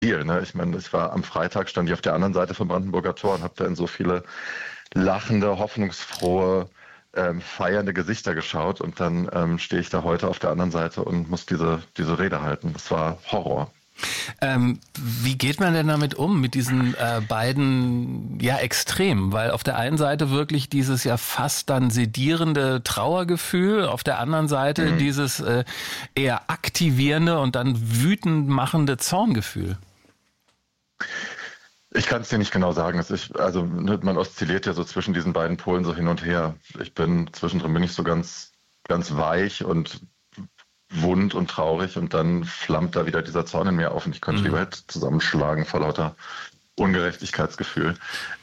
viel. Ne? Ich meine, ich war am Freitag, stand ich auf der anderen Seite vom Brandenburger Tor und habe da in so viele lachende, hoffnungsfrohe, feiernde Gesichter geschaut und dann stehe ich da heute auf der anderen Seite und muss diese Rede halten. Das war Horror. Wie geht man denn damit um, mit diesen beiden Extremen? Weil auf der einen Seite wirklich dieses ja fast dann sedierende Trauergefühl, auf der anderen Seite dieses eher aktivierende und dann wütend machende Zorngefühl. Ich kann es dir nicht genau sagen. Man oszilliert ja so zwischen diesen beiden Polen so hin und her. Zwischendrin bin ich so ganz, ganz weich und wund und traurig und dann flammt da wieder dieser Zorn in mir auf und ich könnte lieber zusammenschlagen vor lauter Ungerechtigkeitsgefühl.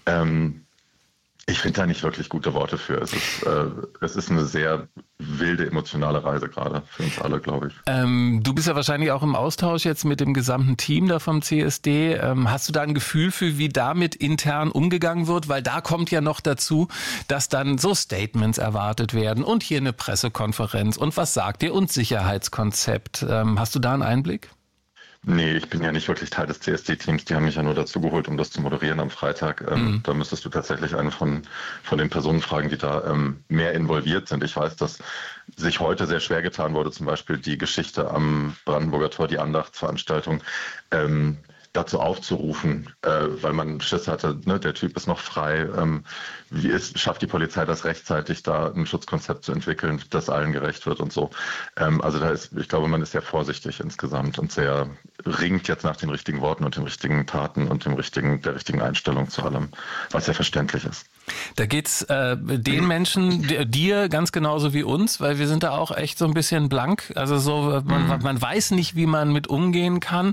Ich finde da nicht wirklich gute Worte für. Es ist eine sehr wilde emotionale Reise gerade für uns alle, glaube ich. Du bist ja wahrscheinlich auch im Austausch jetzt mit dem gesamten Team da vom CSD. Hast du da ein Gefühl für, wie damit intern umgegangen wird? Weil da kommt ja noch dazu, dass dann so Statements erwartet werden und hier eine Pressekonferenz und was sagt ihr und Sicherheitskonzept. Hast du da einen Einblick? Nee, ich bin ja nicht wirklich Teil des CSD-Teams. Die haben mich ja nur dazu geholt, um das zu moderieren am Freitag. Da müsstest du tatsächlich eine von den Personen fragen, die da mehr involviert sind. Ich weiß, dass sich heute sehr schwer getan wurde, zum Beispiel die Geschichte am Brandenburger Tor, die Andachtsveranstaltung, dazu aufzurufen, weil man Schiss hatte, ne, der Typ ist noch frei. Schafft die Polizei das rechtzeitig, da ein Schutzkonzept zu entwickeln, das allen gerecht wird und so. Ich glaube, man ist sehr vorsichtig insgesamt und ringt jetzt nach den richtigen Worten und den richtigen Taten und der richtigen Einstellung zu allem, was ja verständlich ist. Da geht's den Menschen, dir ganz genauso wie uns, weil wir sind da auch echt so ein bisschen blank. Also so, man weiß nicht, wie man mit umgehen kann.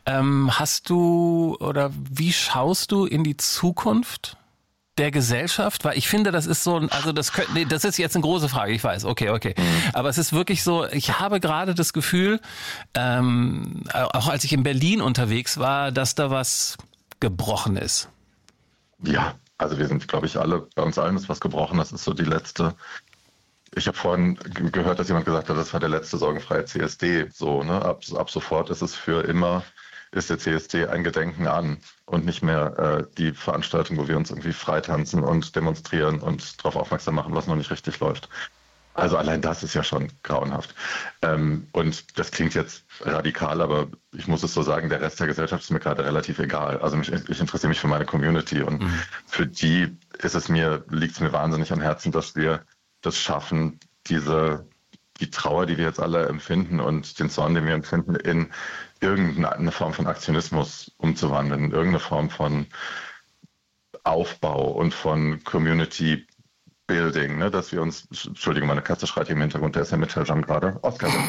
Wie schaust du in die Zukunft der Gesellschaft? Weil ich finde, das ist das ist jetzt eine große Frage, ich weiß, okay. Aber es ist wirklich so, ich habe gerade das Gefühl, auch als ich in Berlin unterwegs war, dass da was gebrochen ist. Ja, also wir sind, glaube ich, bei uns allen ist was gebrochen. Das ist so die letzte. Ich habe vorhin gehört, dass jemand gesagt hat, das war der letzte sorgenfreie CSD. So, ne? Ab sofort ist es für immer, ist der CSD ein Gedenken an und nicht mehr die Veranstaltung, wo wir uns irgendwie freitanzen und demonstrieren und darauf aufmerksam machen, was noch nicht richtig läuft. Also allein das ist ja schon grauenhaft. Und das klingt jetzt radikal, aber ich muss es so sagen, der Rest der Gesellschaft ist mir gerade relativ egal. Also ich interessiere mich für meine Community und für die liegt es mir wahnsinnig am Herzen, dass wir das schaffen, die Trauer, die wir jetzt alle empfinden und den Zorn, den wir empfinden, in irgendeine Form von Aktionismus umzuwandeln, in irgendeine Form von Aufbau und von Community Building, ne, dass wir uns, Entschuldigung, meine Katze schreit hier im Hintergrund, der ist ja mit Herr Jean gerade, Oskar sind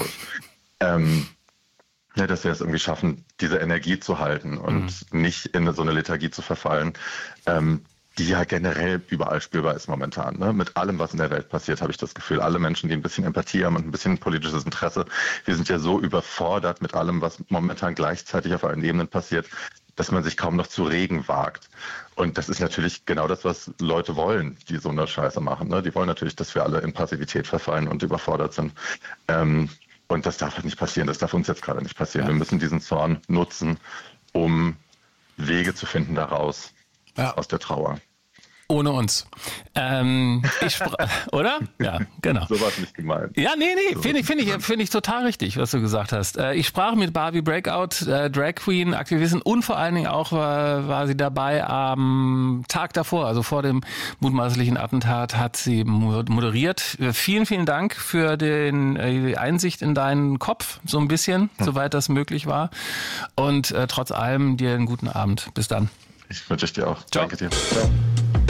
dass wir es irgendwie schaffen, diese Energie zu halten und nicht in so eine Lethargie zu verfallen, die ja generell überall spürbar ist momentan. Ne? Mit allem, was in der Welt passiert, habe ich das Gefühl, alle Menschen, die ein bisschen Empathie haben und ein bisschen politisches Interesse, wir sind ja so überfordert mit allem, was momentan gleichzeitig auf allen Ebenen passiert, dass man sich kaum noch zu regen wagt. Und das ist natürlich genau das, was Leute wollen, die so eine Scheiße machen. Ne? Die wollen natürlich, dass wir alle in Passivität verfallen und überfordert sind. Und das darf halt nicht passieren. Das darf uns jetzt gerade nicht passieren. Ja. Wir müssen diesen Zorn nutzen, um Wege zu finden daraus, aus der Trauer. Ohne uns. Oder? Ja, genau. So war es nicht gemeint. Ja, nee, finde ich total richtig, was du gesagt hast. Ich sprach mit Barbie Breakout, Drag Queen, Aktivistin und vor allen Dingen auch war sie dabei am Tag davor, also vor dem mutmaßlichen Attentat, hat sie moderiert. Vielen, vielen Dank für die Einsicht in deinen Kopf, so ein bisschen, soweit das möglich war. Und trotz allem dir einen guten Abend. Bis dann. Ich wünsche dir auch. Ciao. Danke dir. Ciao.